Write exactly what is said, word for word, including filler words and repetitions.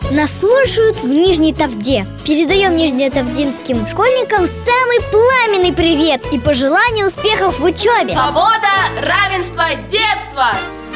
Нас слушают в Нижней Тавде. Передаем нижнетавдинским школьникам самый пламенный привет и пожелания успехов в учебе. Свобода, равенство, детство!